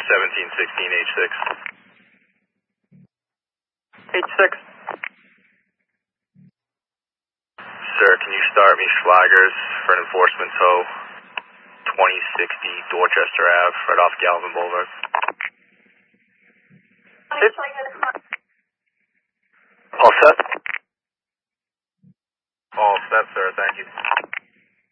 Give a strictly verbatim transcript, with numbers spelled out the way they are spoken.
seventeen sixteen H six. H six. Sir, can you start me Schlagers for an enforcement tow? twenty sixty Dorchester Ave, right off Galvin Boulevard. All set? All set, sir. Thank you.